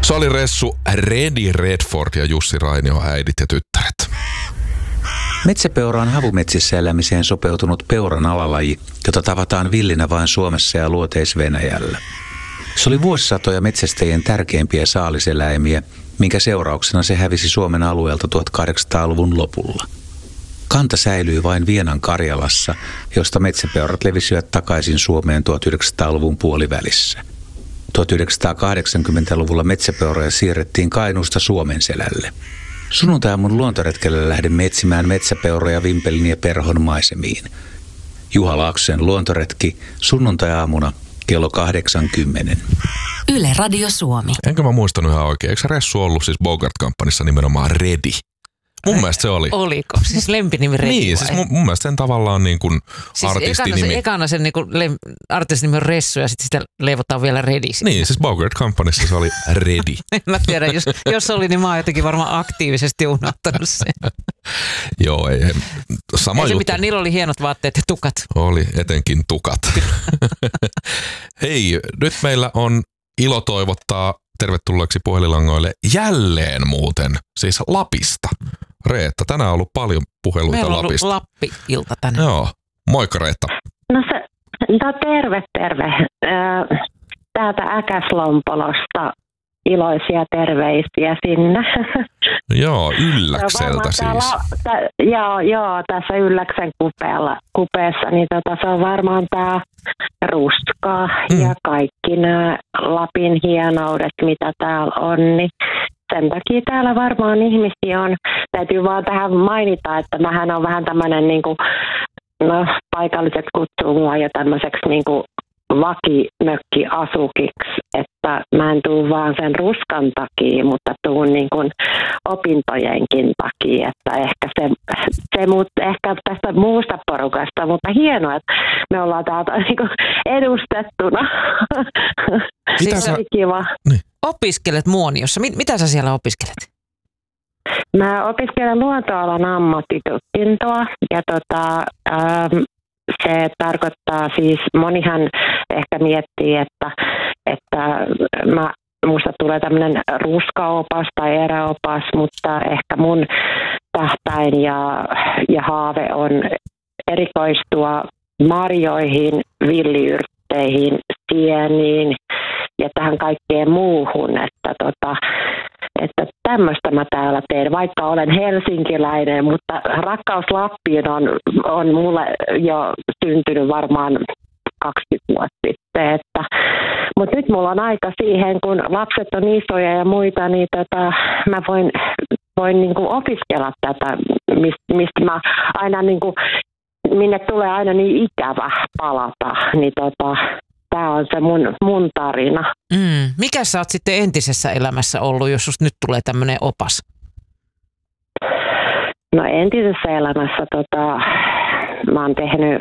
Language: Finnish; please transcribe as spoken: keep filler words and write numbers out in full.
Se oli ressu Redi Redford ja Jussi Rainio, äidit ja tyttäret. Metsäpeura on havumetsissä elämiseen sopeutunut peuran alalaji, jota tavataan villinä vain Suomessa ja Luoteis-Venäjällä. Se oli vuosisatoja metsästäjien tärkeimpiä saaliseläimiä, minkä seurauksena se hävisi Suomen alueelta tuhatkahdeksansataaluvun lopulla. Kanta säilyi vain Vienan Karjalassa, josta metsäpeurat levisivät takaisin Suomeen tuhatyhdeksänsataaluvun puolivälissä. tuhatyhdeksänsataakahdeksankymmentäluvulla metsäpeuroja siirrettiin Kainuusta Suomenselälle. Sunnuntai-aamun luontoretkellä lähdemme etsimään metsäpeuroja Vimpelin ja Perhon maisemiin. Juha Laaksosen luontoretki sunnuntai-aamuna kello kahdeksankymmenen. Yle Radio Suomi. Enkä mä muistanut ihan oikein. Eikö se ressu ollut siis Bogart-kampanjassa nimenomaan Redi? Mun mielestä se oli. Oliko? Siis lempinimi Redi Niin, vai? siis mun, mun mielestä sen tavallaan niin kuin siis artistinimi. Ekana, ekana sen niin kuin lem, artistinimi on Ressu ja sitten sitä leivotaan vielä Redi. Niin, siis Bogart-kampanjassa se oli Redi. En mä tiedä, jos, jos oli, niin mä oon jotenkin varmaan aktiivisesti unohtanut sen. Joo, ei, ei sama ei se juttu. mitään, niillä oli hienot vaatteet ja tukat. Oli, etenkin tukat. Hei, nyt meillä on ilo toivottaa tervetulleeksi puhelinlangoille jälleen muuten, siis Lapista. Reetta, tänään on ollut paljon puheluita Meillä on Lapista. ollut Lappi-ilta tänään. Joo, moikka Reetta. No se, no terve, terve. Täältä Äkäslompolosta iloisia terveisiä sinne. Joo, Ylläkseltä siis. Täällä, tä, joo, joo, tässä Ylläksen kupeella, kupeessa, niin tota, se on varmaan tämä ruska mm. ja kaikki nämä Lapin hienoudet, mitä täällä on, niin sen takia täällä varmaan ihmisiä on. Täytyy vaan tähän mainita, että mähän on vähän tämmöinen, niin kuin, no paikalliset kutsuu mua jo tämmöiseksi niin kuin vakimökkiasukiksi, että mä en tuu vaan sen ruskan takia, mutta tuun niin kuin opintojenkin takia, että ehkä se, se muut, ehkä tästä muusta porukasta, mutta hienoa, että me ollaan täältä niin kuin edustettuna. Mitä se sä... oli kiva. Niin. Opiskelet Muoniossa. Mitä sä siellä opiskelet? Mä opiskelen luontoalan ammattitutkintoa ja tota, ähm, se tarkoittaa siis, monihan ehkä miettii, että, että mä, musta tulee tämmöinen ruskaopas tai eräopas, mutta ehkä mun tähtäin ja, ja haave on erikoistua marjoihin, villiyrtteihin, sieniin ja tähän kaikkeen muuhun, että tota, että tämmöistä mä täällä teen, vaikka olen helsinkiläinen, mutta rakkaus Lappiin on, on mulle jo syntynyt varmaan kaksikymmentä vuotta sitten. Että, mutta nyt mulla on aika siihen, kun lapset on isoja ja muita, niin tota, mä voin, voin niinku opiskella tätä, mistä, mistä mä aina niinku, minne tulee aina niin ikävä palata, niin tota, tämä on se mun, mun tarina. Mm. Mikä sä oot sitten entisessä elämässä ollut, jos susta nyt tulee tämmöinen opas? No entisessä elämässä tota, mä oon tehnyt